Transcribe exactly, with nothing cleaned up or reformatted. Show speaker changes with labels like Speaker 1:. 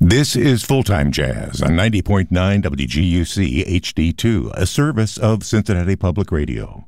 Speaker 1: This is Full-Time Jazz on ninety point nine W G U C H D two, a service of Cincinnati Public Radio.